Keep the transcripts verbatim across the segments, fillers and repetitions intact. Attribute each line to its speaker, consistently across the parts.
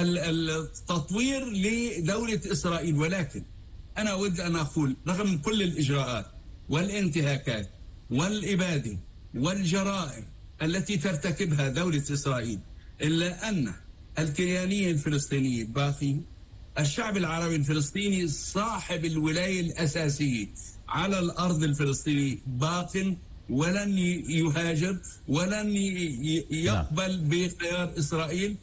Speaker 1: التطوير لدولة إسرائيل. ولكن أنا أود أن أقول رغم كل الإجراءات والانتهاكات والإبادة والجرائم التي ترتكبها دولة إسرائيل، إلا أن الكيانية الفلسطينية باقي، الشعب العربي الفلسطيني صاحب الولاية الأساسية على الأرض الفلسطينية باق، ولن يهاجر ولن يقبل بخيار إسرائيل.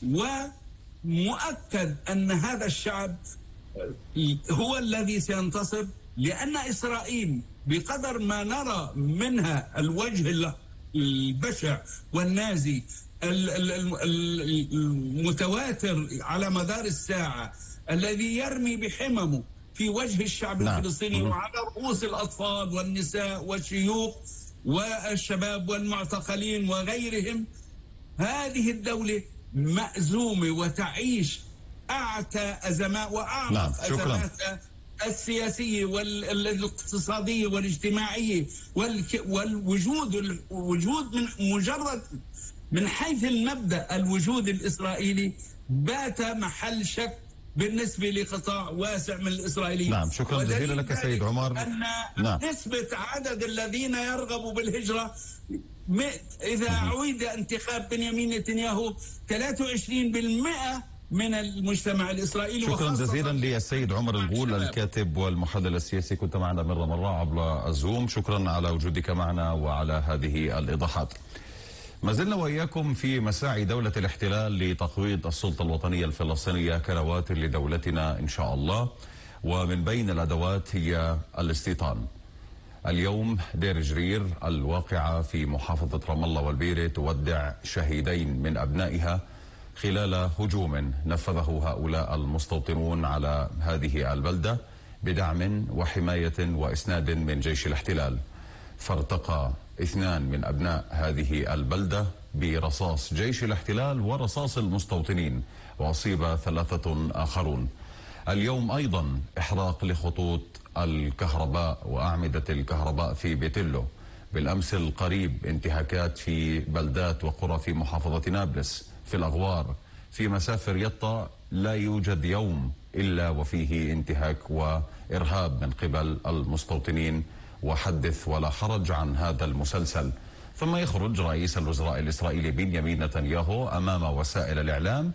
Speaker 1: ومؤكد أن هذا الشعب هو الذي سينتصر، لأن إسرائيل بقدر ما نرى منها الوجه البشع والنازي المتواتر على مدار الساعة الذي يرمي بحممه في وجه الشعب نعم. الفلسطيني وعلى رؤوس الأطفال والنساء والشيوخ والشباب والمعتقلين وغيرهم، هذه الدولة مأزومة وتعيش أعتى أزمات وأعمق نعم. أزماتها السياسية والاقتصادية والاجتماعية والوجود الوجود من مجرد من حيث المبدأ الوجود الإسرائيلي بات محل شك بالنسبة لقطاع واسع من الإسرائيليين.
Speaker 2: نعم شكرا جزيلا لك سيد عمر.
Speaker 1: أن نعم. نسبة عدد الذين يرغبوا بالهجرة إذا عيد انتخاب بنيامين نتنياهو ثلاثة وعشرين بالمئة من المجتمع الإسرائيلي.
Speaker 2: شكرا جزيلا للسيد عمر الغول الكاتب والمحلل السياسي، كنت معنا مرة مرة عبر الزوم. شكرا على وجودك معنا وعلى هذه الإيضاحات. ما زلنا وإياكم في مساعي دولة الاحتلال لتقويض السلطة الوطنية الفلسطينية كروات لدولتنا إن شاء الله، ومن بين الأدوات هي الاستيطان. اليوم دير جرير الواقعة في محافظة رام الله والبيرة تودع شهيدين من أبنائها خلال هجوم نفذه هؤلاء المستوطنون على هذه البلدة بدعم وحماية وإسناد من جيش الاحتلال. فارتقى اثنان من أبناء هذه البلدة برصاص جيش الاحتلال ورصاص المستوطنين، وأصيب ثلاثة آخرون. اليوم أيضا إحراق لخطوط الكهرباء وأعمدة الكهرباء في بيتلو. بالأمس القريب انتهاكات في بلدات وقرى في محافظة نابلس، في الأغوار، في مسافر يطا. لا يوجد يوم إلا وفيه انتهاك وإرهاب من قبل المستوطنين، وحدث ولا حرج عن هذا المسلسل. ثم يخرج رئيس الوزراء الإسرائيلي بنيامين نتنياهو أمام وسائل الإعلام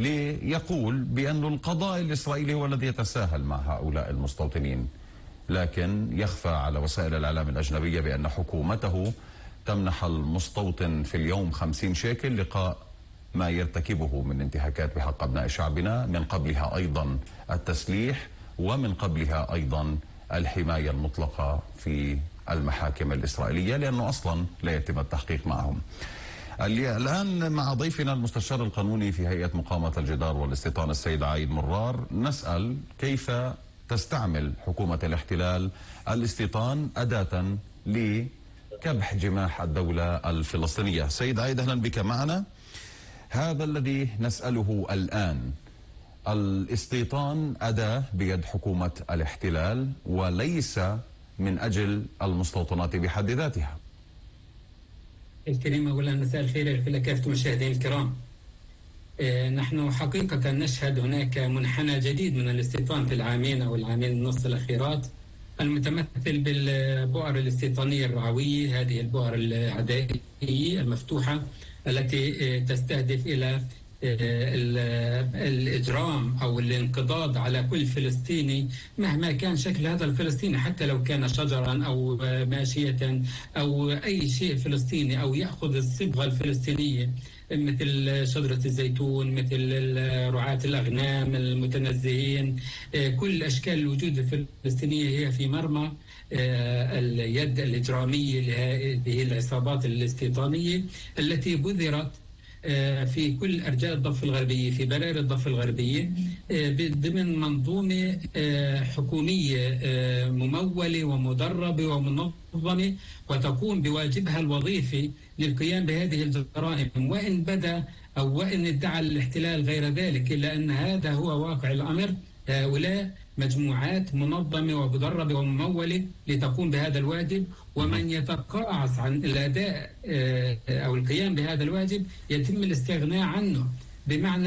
Speaker 2: ليقول بأن القضاء الإسرائيلي هو الذي يتساهل مع هؤلاء المستوطنين، لكن يخفى على وسائل الإعلام الأجنبية بأن حكومته تمنح المستوطن في اليوم خمسين شيكل لقاء ما يرتكبه من انتهاكات بحق أبناء شعبنا، من قبلها أيضا التسليح، ومن قبلها أيضا الحماية المطلقة في المحاكم الإسرائيلية، لأنه أصلا لا يتم التحقيق معهم. الآن مع ضيفنا المستشار القانوني في هيئة مقاومة الجدار والاستيطان السيد عايد مرار، نسأل كيف تستعمل حكومة الاحتلال الاستيطان أداة لكبح جماح الدولة الفلسطينية. سيد عايد أهلا بك معنا. هذا الذي نسأله الآن، الاستيطان أداة بيد حكومة الاحتلال وليس من أجل المستوطنات بحد ذاتها.
Speaker 3: الكريم، أولا مساء الخير لكافة المشاهدين الكرام. آه نحن حقيقة نشهد هناك منحنى جديد من الاستيطان في العامين أو العامين النصف الأخيرات، المتمثل بالبؤر الاستيطانية الرعوية، هذه البؤر العدائية المفتوحة التي تستهدف إلى الإجرام أو الانقضاض على كل فلسطيني مهما كان شكل هذا الفلسطيني، حتى لو كان شجرا أو ماشية أو أي شيء فلسطيني، أو يأخذ الصبغة الفلسطينية مثل شجرة الزيتون، مثل رعاة الأغنام المتنزهين. كل أشكال الوجود الفلسطينية هي في مرمى اليد الإجرامية لهذه العصابات الاستيطانية التي بذرت في كل أرجاء الضفة الغربية، في براري الضفة الغربية، ضمن منظومة حكومية ممولة ومدربة ومنظمة، وتقوم بواجبها الوظيفي للقيام بهذه الجرائم. وإن بدا أو وإن ادعى الاحتلال غير ذلك، إلا أن هذا هو واقع الأمر. هؤلاء مجموعات منظمة ومدربة وممولة لتقوم بهذا الواجب، ومن يتقاعس عن الأداء أو القيام بهذا الواجب يتم الاستغناء عنه، بمعنى